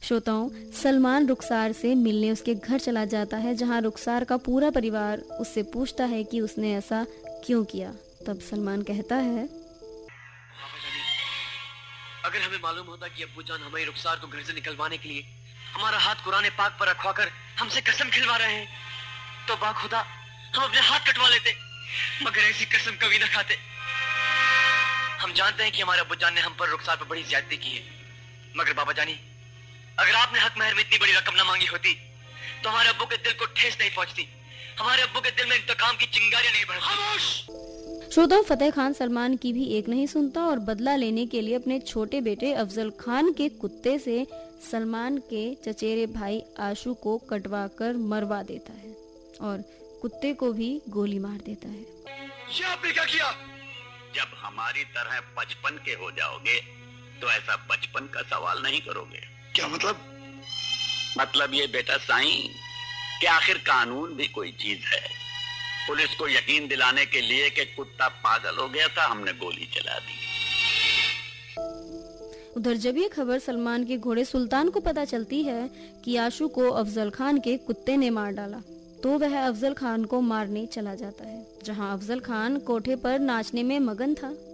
श्रोताओं, सलमान रुखसार से मिलने उसके घर चला जाता है, जहां रुखसार का पूरा परिवार उससे पूछता है कि उसने ऐसा क्यों किया। तब सलमान कहता है, अगर हमें मालूम होता कि अब्बूजान हमें रुखसार को घर से निकलवाने के लिए हमारा हाथ कुरान पाक पर रखवाकर हमसे कसम खिलवा रहे हैं, तो बाखुदा हम अपने हाथ कटवा लेते, मगर ऐसी कसम कभी न खाते। हम जानते हैं कि हमारे अब्बूजान ने हम पर रुखसार पर बड़ी ज्यादती की है, मगर बाबा जानी, अगर आपने हक महर में इतनी बड़ी रकम न मांगी होती तो हमारे अब्बू के दिल को ठेस नहीं पहुंचती, हमारे अब्बू के दिल में इंतकाम की चिंगारियां नहीं भड़कती। श्रोताओं, फतेह खान सलमान की भी एक नहीं सुनता और बदला लेने के लिए अपने छोटे बेटे अफजल खान के कुत्ते से सलमान के चचेरे भाई आशू को कटवा कर मरवा देता है और कुत्ते को भी गोली मार देता है। ये आपने क्या किया? जब हमारी तरह 55 के हो जाओगे तो ऐसा बचपन का सवाल नहीं करोगे। क्या मतलब? मतलब ये बेटा साईं कि आखिर कानून भी कोई चीज है। पुलिस को यकीन दिलाने के लिए कि कुत्ता पागल हो गया था, हमने गोली चला दी। उधर जब ये खबर सलमान के घोड़े सुल्तान को पता चलती है कि आशू को अफजल खान के कुत्ते ने मार डाला, तो वह अफजल खान को मारने चला जाता है, जहां अफजल खान कोठे पर नाचने में मगन था।